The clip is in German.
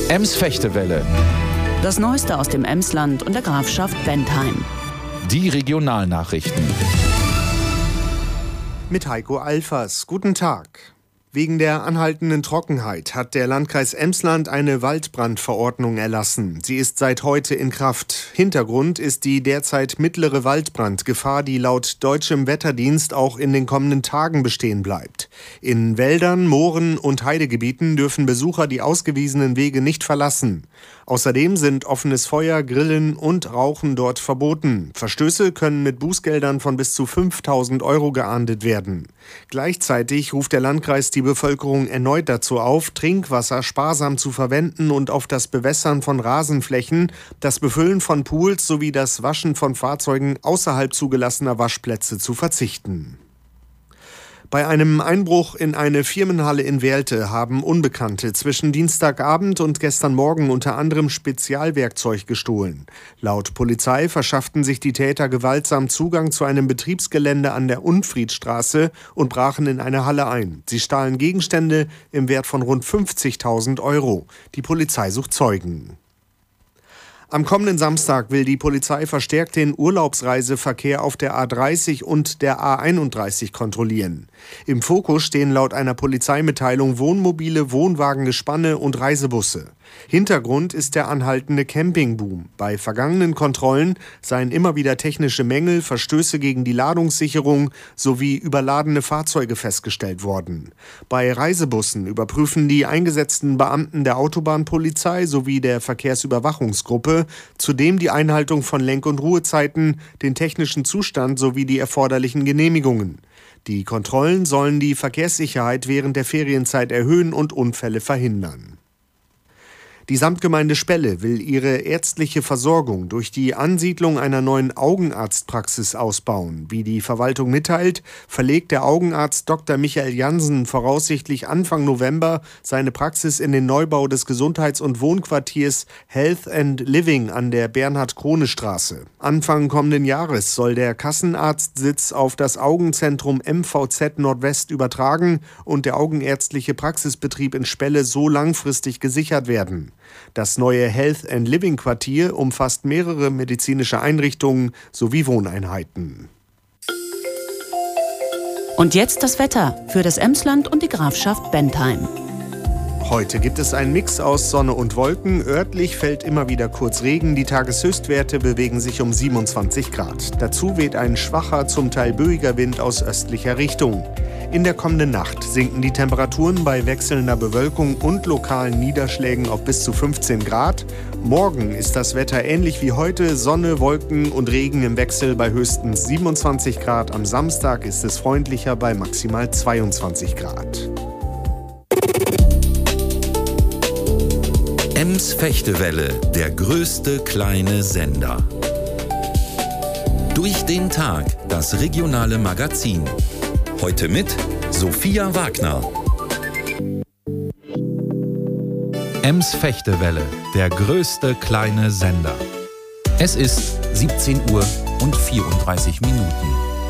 Ems-Fechtewelle. Das Neueste aus dem Emsland und der Grafschaft Bentheim. Die Regionalnachrichten. Mit Heiko Alfers. Guten Tag. Wegen der anhaltenden Trockenheit hat der Landkreis Emsland eine Waldbrandverordnung erlassen. Sie ist seit heute in Kraft. Hintergrund ist die derzeit mittlere Waldbrandgefahr, die laut deutschem Wetterdienst auch in den kommenden Tagen bestehen bleibt. In Wäldern, Mooren und Heidegebieten dürfen Besucher die ausgewiesenen Wege nicht verlassen. Außerdem sind offenes Feuer, Grillen und Rauchen dort verboten. Verstöße können mit Bußgeldern von bis zu 5.000 € geahndet werden. Gleichzeitig ruft der Landkreis die Bevölkerung erneut dazu auf, Trinkwasser sparsam zu verwenden und auf das Bewässern von Rasenflächen, das Befüllen von Pools sowie das Waschen von Fahrzeugen außerhalb zugelassener Waschplätze zu verzichten. Bei einem Einbruch in eine Firmenhalle in Werlte haben Unbekannte zwischen Dienstagabend und gestern Morgen unter anderem Spezialwerkzeug gestohlen. Laut Polizei verschafften sich die Täter gewaltsam Zugang zu einem Betriebsgelände an der Unfriedstraße und brachen in eine Halle ein. Sie stahlen Gegenstände im Wert von rund 50.000 €. Die Polizei sucht Zeugen. Am kommenden Samstag will die Polizei verstärkt den Urlaubsreiseverkehr auf der A30 und der A31 kontrollieren. Im Fokus stehen laut einer Polizeimitteilung Wohnmobile, Wohnwagengespanne und Reisebusse. Hintergrund ist der anhaltende Campingboom. Bei vergangenen Kontrollen seien immer wieder technische Mängel, Verstöße gegen die Ladungssicherung sowie überladene Fahrzeuge festgestellt worden. Bei Reisebussen überprüfen die eingesetzten Beamten der Autobahnpolizei sowie der Verkehrsüberwachungsgruppe zudem die Einhaltung von Lenk- und Ruhezeiten, den technischen Zustand sowie die erforderlichen Genehmigungen. Die Kontrollen sollen die Verkehrssicherheit während der Ferienzeit erhöhen und Unfälle verhindern. Die Samtgemeinde Spelle will ihre ärztliche Versorgung durch die Ansiedlung einer neuen Augenarztpraxis ausbauen. Wie die Verwaltung mitteilt, verlegt der Augenarzt Dr. Michael Jansen voraussichtlich Anfang November seine Praxis in den Neubau des Gesundheits- und Wohnquartiers Health and Living an der Bernhard-Krone-Straße. Anfang kommenden Jahres soll der Kassenarztsitz auf das Augenzentrum MVZ Nordwest übertragen und der augenärztliche Praxisbetrieb in Spelle so langfristig gesichert werden. Das neue Health and Living Quartier umfasst mehrere medizinische Einrichtungen sowie Wohneinheiten. Und jetzt das Wetter für das Emsland und die Grafschaft Bentheim. Heute gibt es einen Mix aus Sonne und Wolken. Örtlich fällt immer wieder kurz Regen. Die Tageshöchstwerte bewegen sich um 27 Grad. Dazu weht ein schwacher, zum Teil böiger Wind aus östlicher Richtung. In der kommenden Nacht sinken die Temperaturen bei wechselnder Bewölkung und lokalen Niederschlägen auf bis zu 15 Grad. Morgen ist das Wetter ähnlich wie heute. Sonne, Wolken und Regen im Wechsel bei höchstens 27 Grad. Am Samstag ist es freundlicher bei maximal 22 Grad. Ems-Fechtewelle, der größte kleine Sender. Durch den Tag, das regionale Magazin. Heute mit Sophia Wagner. Ems-Fechtewelle, der größte kleine Sender. Es ist 17:34 Uhr.